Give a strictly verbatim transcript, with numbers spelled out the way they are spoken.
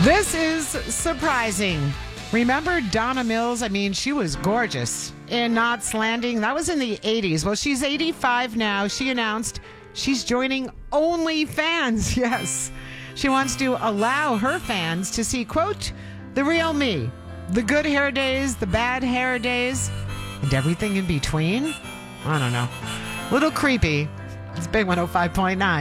This is surprising. Remember Donna Mills? I mean, she was gorgeous in Knots Landing. That was in the eighties. Well, she's eighty-five now. She announced she's joining OnlyFans. Yes. She wants to allow her fans to see, quote, the real me, the good hair days, the bad hair days, and everything in between. I don't know. Little creepy. It's Big one oh five point nine.